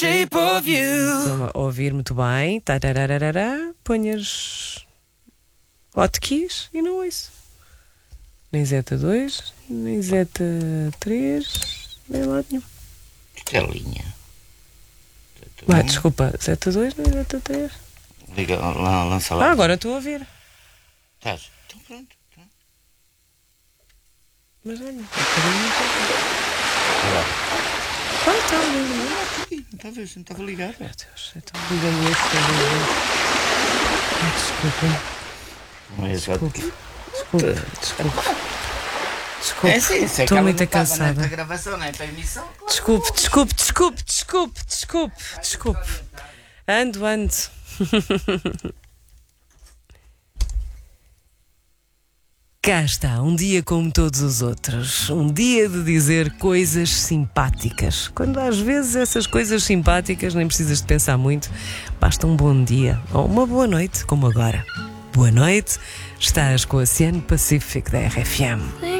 Shape of you. Estou a ouvir muito bem. Tarararará. Ponhas hotkeys e não ouço. Nem Z2, nem Z3, nem lá nenhum. Isto é linha. Desculpa, Z2, nem Z3. Liga, lança lá. Agora estou a ouvir. Estás? Então pronto. Tá. Mas olha, Está a ver? Não estava ligado. meu Deus, então liga-me este. Desculpe. É sim, Estou muito cansada. Nesta gravação, nesta emissão. Desculpe. Ando. Cá está, um dia como todos os outros. Um dia de dizer coisas simpáticas. Quando às vezes essas coisas simpáticas nem precisas de pensar muito. Basta um bom dia ou uma boa noite, como agora. Boa noite, estás com o Oceano Pacífico da RFM.